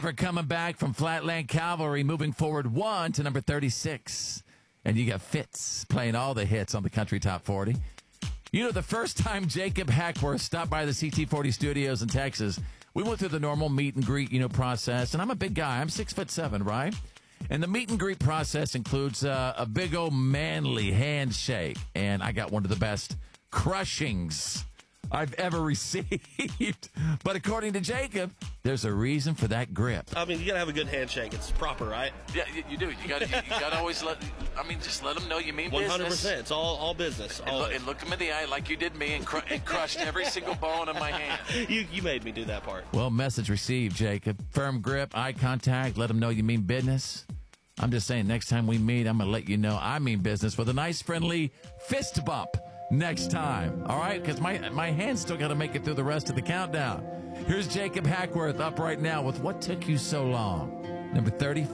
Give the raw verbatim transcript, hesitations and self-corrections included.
For coming back from Flatland Cavalry, moving forward one to number thirty-six. And you got Fitz playing all the hits on the Country Top forty. You know, the first time Jacob Hackworth stopped by the C T forty studios in Texas, we went through the normal meet and greet, you know, process. And I'm a big guy. I'm six foot seven, right? And the meet and greet process includes uh, a big old manly handshake. And I got one of the best crushings I've ever received. But according to Jacob, there's a reason for that grip. I mean, you got to have a good handshake. It's proper, right? Yeah, you, you do. You got to you, you got to always let, I mean, just let them know you mean one hundred percent. business. It's all, all business. And look, and look them in the eye like you did me and, cr- and crushed every single bone in my hand. You, you made me do that part. Well, message received, Jacob. Firm grip, eye contact, let them know you mean business. I'm just saying, next time we meet, I'm going to let you know I mean business with a nice, friendly fist bump next time. All right? Because my, my hand's still got to make it through the rest of the countdown. Here's Jacob Hackworth up right now with What Took You So Long, number thirty-four.